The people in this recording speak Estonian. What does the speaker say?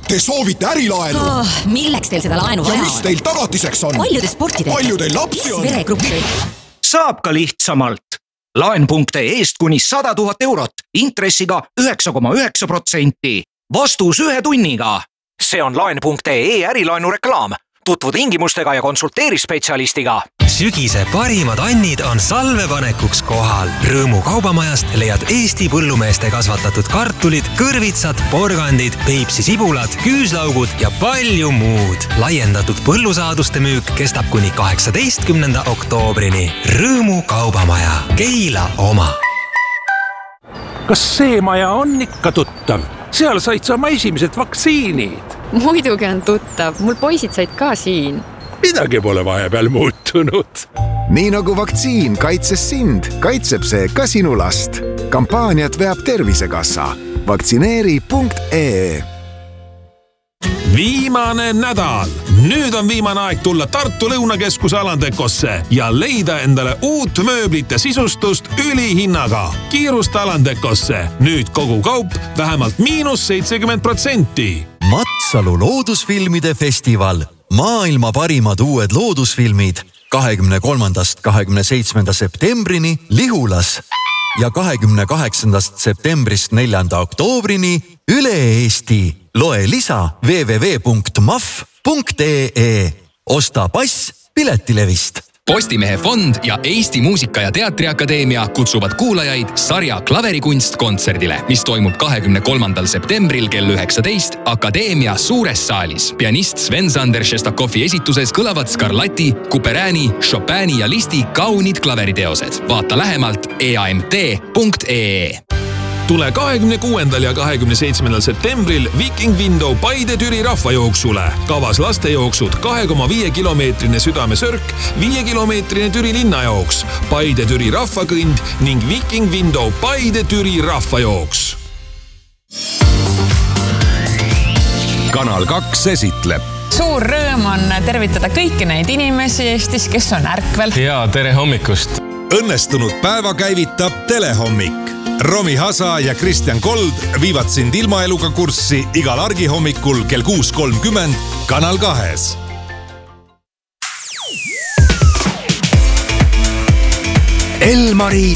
Te soovite ärilaenu? Milleks teil seda laenu vaja on? Ja mis teil tagatiseks on? Palju te sporti teete? Palju teil lapsi on? Veregruppi? Saab ka lihtsamalt. Laen.eest kuni 100 000 eurot, intressiga 9,9%. Vastus 1 tunniga. See on Laen.ee ärilaenu reklaam. Tutvu tingimustega ja konsulteeri spetsialistiga. Sügise parimad annid on salvepanekuks kohal. Rõõmu kaubamajast leiad Eesti põllumeeste kasvatatud kartulid, kõrvitsad, porgandid, Peipsi sibulad, küüslaugud ja palju muud. Laiendatud põllusaaduste müük kestab kuni 18. oktoobrini. Rõõmu kaubamaja. Keila oma. Kas see maja on ikka tuttav? Seal said sa oma esimesed vaktsiinid. Muidugi on tuttav. Mul poisid said ka siin. Midagi pole vahepeal muutunud. Nii nagu vaktsiin kaitses sind, kaitseb see ka sinu last. Kampaaniat veab Tervisekassa. Vaktsineeri.ee. Viimane nädal. Nüüd on viimane aeg tulla Tartu Lõunakeskuse Alandekosse ja leida endale uut mööblit ja sisustust ülihinnaga. Kiirusta Alandekosse. Nüüd kogu kaup vähemalt -70%. Matsalu loodusfilmide festival. Maailma parimad uued loodusfilmid 23. 27. septembrini Lihulas ja 28. septembrist 4. oktoobrini üle Eesti. Loe lisa www.maf.ee. Osta pass Piletilevist. Postimehe fond ja Eesti Muusika- ja Teatriakadeemia kutsuvad kuulajaid sarja Klaverikunst kontserdile, mis toimub 23. septembril kell 19 Akadeemia suures saalis. Pianist Sven-Sander Šestakovi esituses kõlavad Scarlatti, Couperini, Chopini ja Listi kaunid klaveriteosed. Vaata lähemalt eamt.ee. Tule 26. ja 27. septembril Viking Window Paide Türi rahvajooksule. Kavas lastejooksud 2,5 kilomeetrine Südamesörk, 5 kilomeetrine Türi linnajooks, Paide Türi rahvakõnd ning Viking Window Paide Türi rahvajooks. Kanal 2 esitleb. Suur rõõm on tervitada kõiki neid inimesi Eestis, kes on ärkvel. Ja tere hommikust. Õnnestunud päeva käivitab Telehommik. Romi Hasa ja Kristjan Kold viivad sind ilmaeluga kurssi igal argihommikul kell 6.30 Kanal 2. Elmari